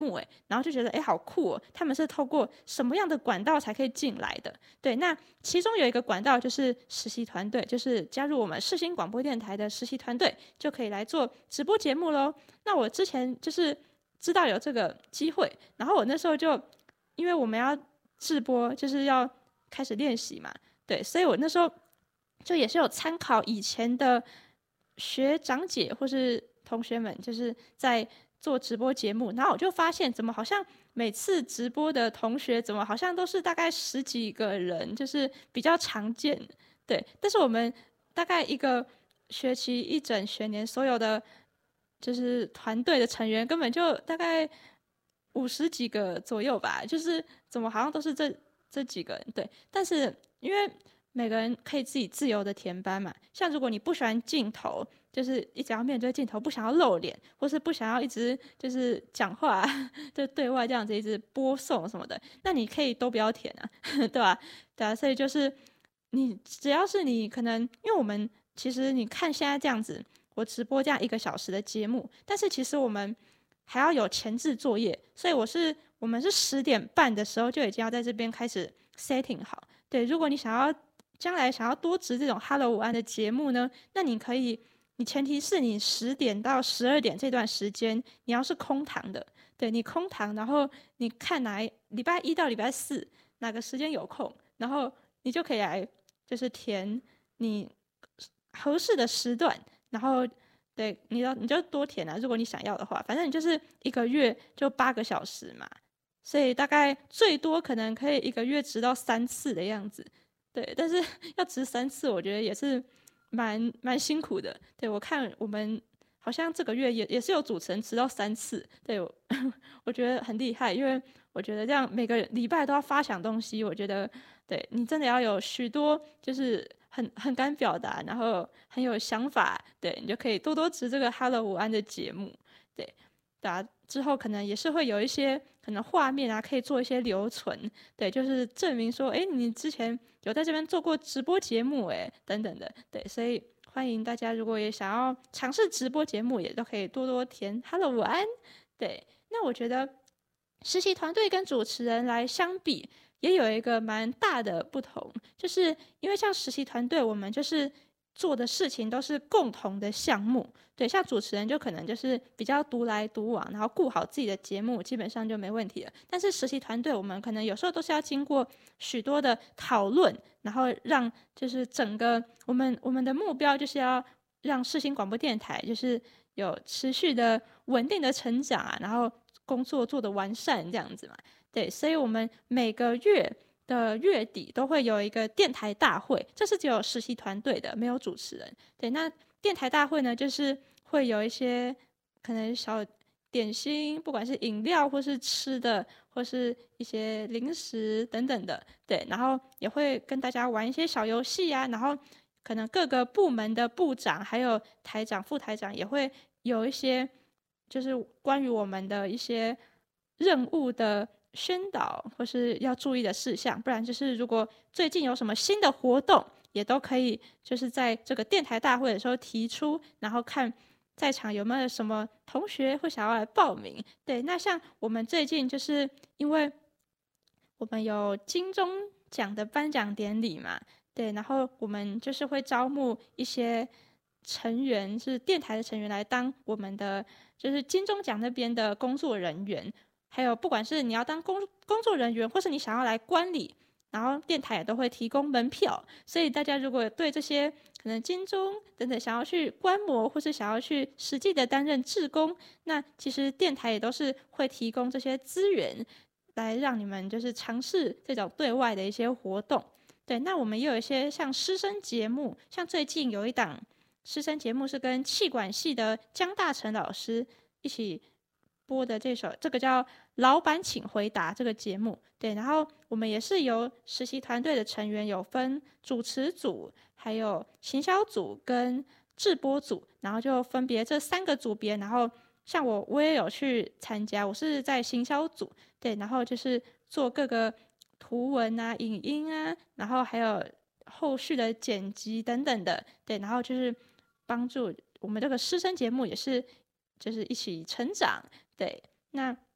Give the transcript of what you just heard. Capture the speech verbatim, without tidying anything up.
目哎，然后就觉得哎好酷哦，他们是透过什么样的管道才可以进来的？对，那其中有一个管道就是实习团队，就是加入我们世新广播电台的实习团队，就可以来做直播节目咯。那我之前就是知道有这个机会，然后我那时候就因为我们要直播，就是要开始练习嘛，对，所以我那时候就也是有参考以前的学长姐或是同学们，就是在做直播节目，然后我就发现，怎么好像每次直播的同学，怎么好像都是大概十几个人，就是比较常见，对。但是我们大概一个学期一整学年，所有的就是团队的成员，根本就大概五十几个左右吧，就是怎么好像都是这这几个人，对。但是因为每个人可以自己自由的填班嘛，像如果你不喜欢镜头，就是一直要面对镜头，不想要露脸，或是不想要一直就是讲话，就对外这样子一直播送什么的，那你可以都不要填啊，对吧？对啊，所以就是你只要是你可能，因为我们其实你看现在这样子，我直播这样一个小时的节目，但是其实我们还要有前置作业，所以我是我们是十点半的时候就已经要在这边开始 setting 好。对，如果你想要将来想要多植这种 Hello 午安的节目呢，那你可以，你前提是你十点到十二点这段时间你要是空堂的，对你空堂，然后你看哪礼拜一到礼拜四哪个时间有空，然后你就可以来就是填你合适的时段，然后对你要你就多填啊，如果你想要的话，反正你就是一个月就八个小时嘛，所以大概最多可能可以一个月值到三次的样子。对，但是要值三次，我觉得也是蛮蛮辛苦的。对，我看我们好像这个月也也是有主持人值到三次，对我我觉得很厉害，因为我觉得这样每个礼拜都要发想东西，我觉得对你真的要有许多就是很很敢表达，然后很有想法，对你就可以多多值这个 Hello 午安的节目，对。对啊，之后可能也是会有一些可能画面啊，可以做一些留存，对，就是证明说，哎，你之前有在这边做过直播节目，哎，等等的，对，所以欢迎大家如果也想要尝试直播节目，也都可以多多填 Hello 午安，对，那我觉得实习团队跟主持人来相比，也有一个蛮大的不同，就是因为像实习团队，我们就是做的事情都是共同的项目。对，像主持人就可能就是比较独来独往，然后顾好自己的节目，基本上就没问题了。但是实习团队，我们可能有时候都是要经过许多的讨论，然后让就是整个我们我们的目标就是要让世新广播电台就是有持续的稳定的成长啊，然后工作做的完善这样子嘛。对，所以我们每个月的月底都会有一个电台大会，这是只有实习团队的，没有主持人。对，那电台大会呢，就是会有一些可能小点心，不管是饮料或是吃的，或是一些零食等等的，对，然后也会跟大家玩一些小游戏啊，然后可能各个部门的部长还有台长、副台长也会有一些就是关于我们的一些任务的宣导或是要注意的事项，不然就是如果最近有什么新的活动，也都可以就是在这个电台大会的时候提出，然后看在场有没有什么同学会想要来报名。对，那像我们最近就是因为我们有金钟奖的颁奖典礼嘛，对，然后我们就是会招募一些成员，是电台的成员来当我们的就是金钟奖那边的工作人员，还有不管是你要当工工作人员，或是你想要来观礼，然后电台也都会提供门票，所以大家如果对这些可能金钟等等想要去观摩，或是想要去实际的担任志工，那其实电台也都是会提供这些资源，来让你们就是尝试这种对外的一些活动。对，那我们也有一些像师生节目，像最近有一档师生节目是跟气管系的江大成老师一起播的这首，这个叫《老板请回答》这个节目。对，然后我们也是由实习团队的成员有分主持组、还有行销组跟制播组，然后就分别这三个组别，然后像我我也有去参加，我是在行销组，对，然后就是做各个图文啊、影音啊，然后还有后续的剪辑等等的，对，然后就是帮助我们这个师生节目也是就是一起成长，对，那